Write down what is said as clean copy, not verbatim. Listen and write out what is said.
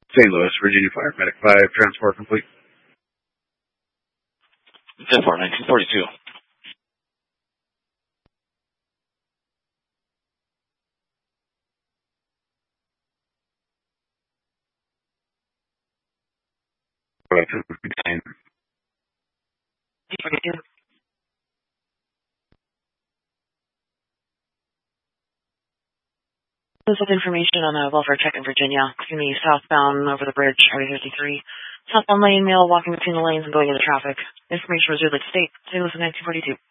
St. Louis, Virginia Fire Medic 5, transport complete. 10-4, 1942. This is information on a welfare check in Virginia. Excuse me, southbound over the bridge, Highway 53. Southbound lane, male walking between the lanes and going into traffic. Information was relayed to state. St. Louis 1942.